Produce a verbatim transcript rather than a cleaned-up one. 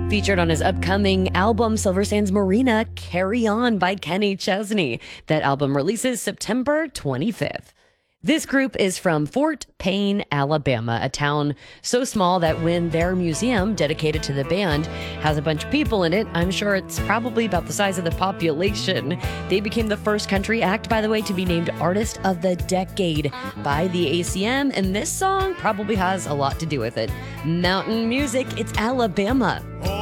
Featured on his upcoming album, Silver Sands Marina, Carry On by Kenny Chesney. That album releases September twenty-fifth. This group is from Fort Payne, Alabama, a town so small that when their museum dedicated to the band has a bunch of people in it, I'm sure it's probably about the size of the population. They became the first country act, by the way, to be named Artist of the Decade by the A C M, and this song probably has a lot to do with it. Mountain Music, it's Alabama.